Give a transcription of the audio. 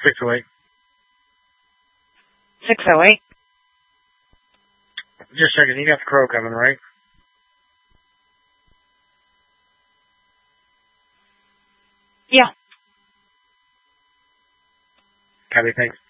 608. 608? Just checking. You got the crow coming, right? Yeah. Copy, thanks.